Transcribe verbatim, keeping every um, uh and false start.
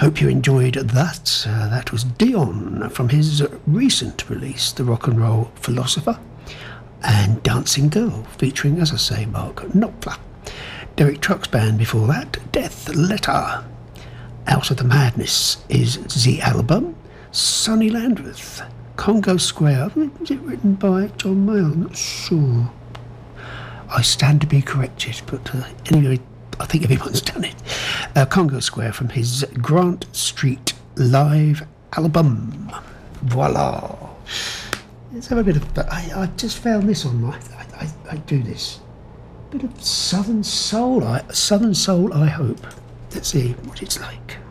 Hope you enjoyed that. Uh, that was Dion from his recent release, The Rock and Roll Philosopher, and Dancing Girl, featuring, as I say, Mark Knopfler. Derek Trucks Band before that, Death Letter. Out of the Madness is the album. Sonny Landreth, Congo Square. Was it written by John Mayall? I'm not sure. I stand to be corrected, but uh, anyway, I think everyone's done it. Uh, Congo Square from his Grant Street Live album. Voila. Let's have a bit of... I, I just found this on my... I, I, I do this. A bit of Southern Soul. I, Southern Soul, I hope. Let's see what it's like.